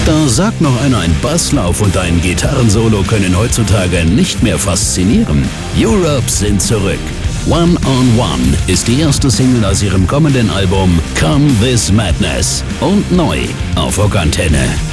Da sagt noch einer, ein Basslauf und ein Gitarrensolo können heutzutage nicht mehr faszinieren. Europe sind zurück. One on One ist die erste Single aus ihrem kommenden Album Come This Madness und neu auf Rockantenne.